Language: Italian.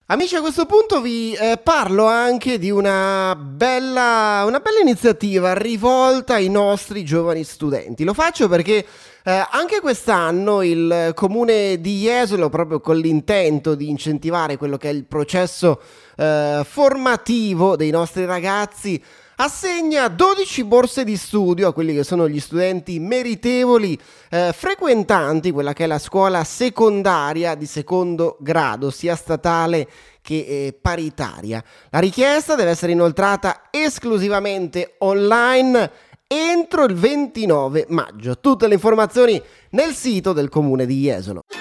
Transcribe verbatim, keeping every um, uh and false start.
Amici, a questo punto vi eh, parlo anche di una bella, una bella iniziativa rivolta ai nostri giovani studenti. Lo faccio perché eh, anche quest'anno il comune di Jesolo, proprio con l'intento di incentivare quello che è il processo eh, formativo dei nostri ragazzi, assegna dodici borse di studio a quelli che sono gli studenti meritevoli eh, frequentanti quella che è la scuola secondaria di secondo grado, sia statale che eh, paritaria. La richiesta deve essere inoltrata esclusivamente online entro il ventinove maggio. Tutte le informazioni nel sito del comune di Jesolo.